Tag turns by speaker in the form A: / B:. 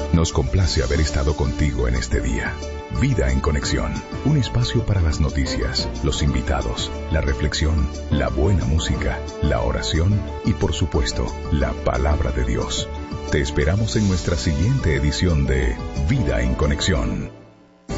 A: Nos complace haber estado contigo en este día. Vida en Conexión, un espacio para las noticias, los invitados, la reflexión, la buena música, la oración y, por supuesto, la palabra de Dios. Te esperamos en nuestra siguiente edición de Vida en Conexión.